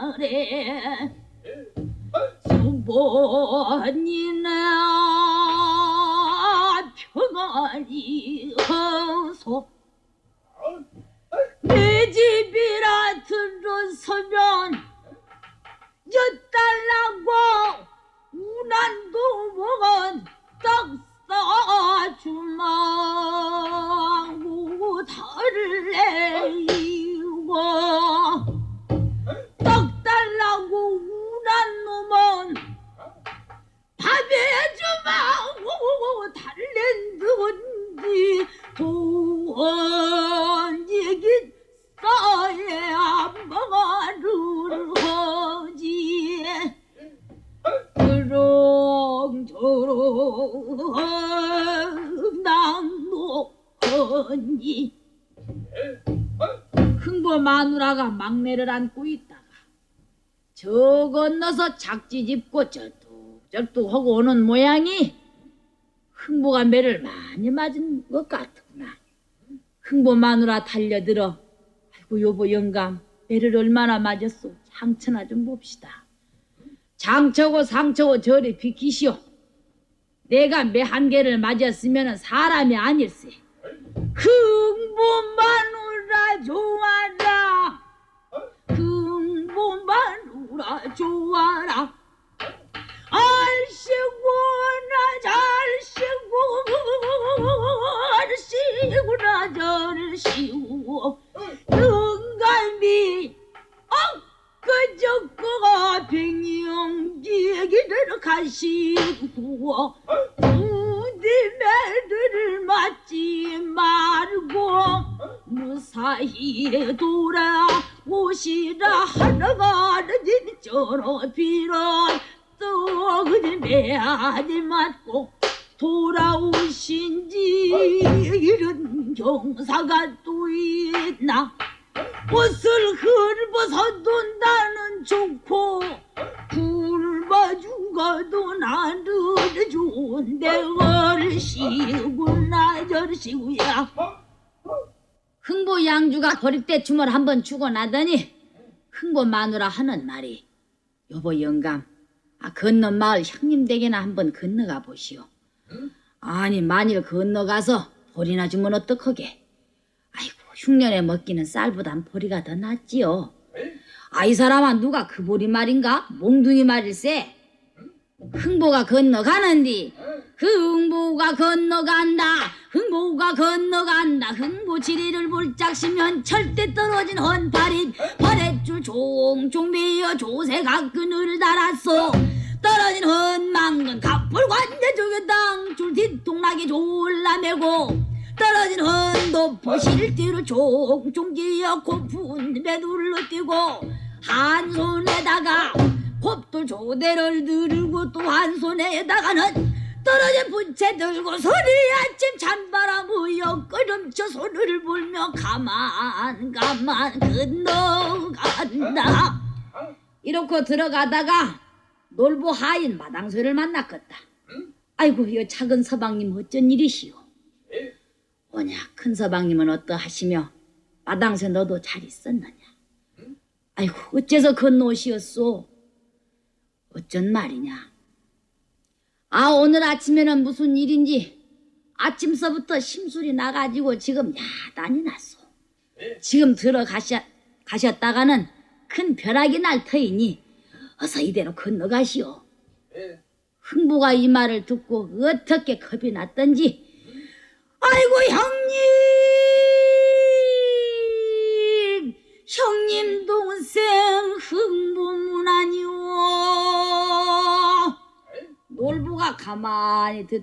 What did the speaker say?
말에 수번이나 평안히 허소 내 집이라 들어서면 엿달라고 우난도 먹은 떡 싸주마고 달래이고 떡 달라고 우난 놈은 밥에 주마고 달랜든지 돈 얘기 써야 뭐를 하지 그렁저렁 낭노하니 흥보 마누라가 막내를 안고 있다가 저 건너서 작지 짚고 절뚝절뚝하고 오는 모양이 흥보가 매를 많이 맞은 것 같구나. 흥보 마누라 달려들어 아이고 여보 영감 매를 얼마나 맞았소. 상처나 좀 봅시다. 장처고 상처고 저리 비키시오. 내가 매 한 개를 맞았으면 사람이 아닐세. 흥보 마누라 좋아라. 흥보 마누라 좋아라. 알씨구나 잘씨구나 잘씨구 영감이 엊그저께가 백령지기를 가시고 부디 매를 맞지 말고 무사히 돌아오시라 하나가 늦은 저러비런 또 그대 매하지 맞고 돌아오신지 이런 경사가 또 있나. 옷을 헐벗어둔다는 좋고 굶어 죽어도 나는 좋은데 얼씨구나 저씨구야. 흥보 양주가 버릇대춤을 한번 주고 나더니 흥보 마누라 하는 말이 여보 영감 건너 마을 형님 댁에나 한번 건너가 보시오. 아니 만일 건너가서 볼이나 주면 어떡하게. 아이고 흉년에 먹기는 쌀보단 보리가 더 낫지요. 이 사람아 누가 그 보리 말인가? 몽둥이 말일세. 흥보가 건너가는디 흥보가 건너간다. 흥보가 건너간다. 흥보 지리를 볼짝시면 절대 떨어진 헌팔인 버렛줄 종종 매여 조새가 그늘을 달았소. 떨어진 헌망건 갑불 관제 쪽에 땅줄 뒤통나게 졸라매고 떨어진 헌도포 실띠로 종종 지어 고픈 배둘러 뛰고 한 손에다가 곱돌 조대를 들고 또 한 손에다가는 떨어진 부채 들고 소리 아침 찬바람 우여 끄름쳐 손을 불며 가만 건너간다. 이렇게 들어가다가 놀보 하인 마당쇠를 만났겠다. 아이고 이 작은 서방님 어쩐 일이시오. 오냐 큰 서방님은 어떠하시며 마당쇠 너도 잘 있었느냐. 아이고 어째서 건너오시었소. 어쩐 말이냐. 오늘 아침에는 무슨 일인지 아침서부터 심술이 나가지고 지금 야단이 났소. 지금 들어가셨다가는 큰 벼락이 날 터이니 어서 이대로 건너가시오. 흥보가 이 말을 듣고 어떻게 겁이 났던지 아이고 형님 동생 흥보문 아니오. 놀보가 가만히 듣